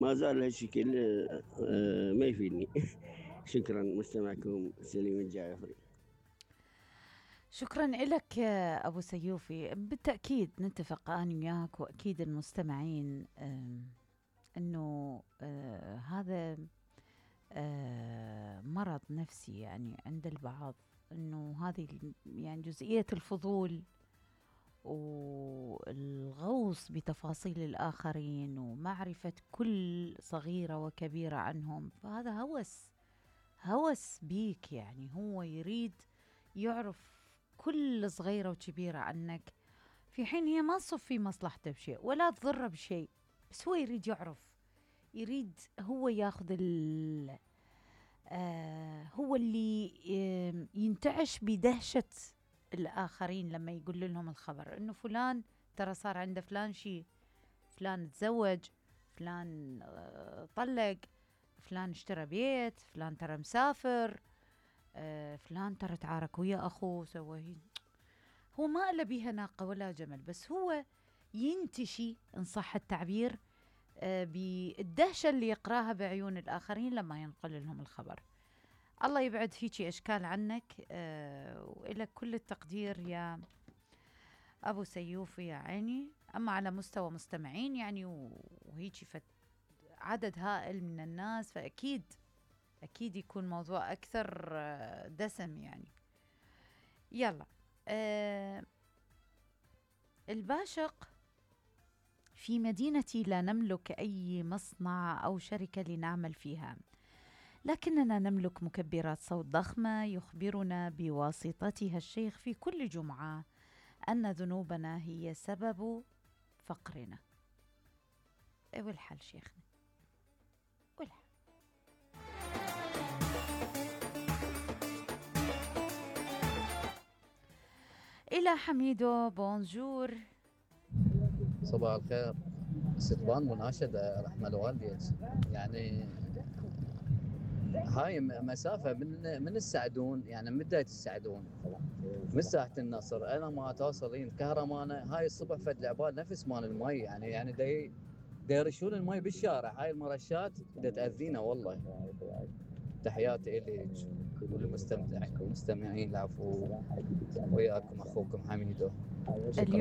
ما زال هالشكل ما يفيدني. شكرا، مستمعكم سليم الجعفري. شكرا لك يا أبو سيوفي. بالتأكيد نتفق أنا وياك وأكيد المستمعين أنه هذا مرض نفسي يعني عند البعض، أنه هذه يعني جزئية الفضول والغوص بتفاصيل الآخرين ومعرفة كل صغيرة وكبيرة عنهم، فهذا هوس بيك، يعني هو يريد يعرف كل صغيرة وكبيرة عنك، في حين هي ما تصف في مصلحته بشيء ولا تضره بشيء، بس هو يريد يعرف، يريد هو ياخذ هو اللي ينتعش بدهشة الآخرين لما يقول لهم الخبر إنه فلان ترى صار عنده فلان شيء، فلان تزوج، فلان طلق، فلان اشترى بيت، فلان ترى مسافر، فلان ترى تعارك ويا أخوه سوى. هو ما إلا بيها ناقة ولا جمل، بس هو ينتشي إن صح التعبير بالدهشة اللي يقراها بعيون الآخرين لما ينقل لهم الخبر. الله يبعد فيك أشكال عنك، وإلك كل التقدير يا أبو سيوف يا عيني. أما على مستوى مستمعين يعني وهيك عدد هائل من الناس، فأكيد أكيد يكون موضوع أكثر دسم يعني. يلا، الباشق: في مدينتي لا نملك أي مصنع أو شركة لنعمل فيها، لكننا نملك مكبرات صوت ضخمة يخبرنا بواسطتها الشيخ في كل جمعة أن ذنوبنا هي سبب فقرنا. إيه والحل شيخنا؟ والحل. إلى حميدو بونجور. صباح الخير. استقبال مناشدة رحمة الوالديك، يعني هاي مسافة من السعدون، يعني من بداية السعدون من ساحة النصر أنا ما توصلين كهرمانة. هاي الصبح فد العباد نفس مال المي، يعني دا يرشون المي بالشارع. هاي المرشات دا تأذينا والله. تحياتي إليك ولمستمعين العفو، وياكم أخوكم حميدو. شكرا. اليوم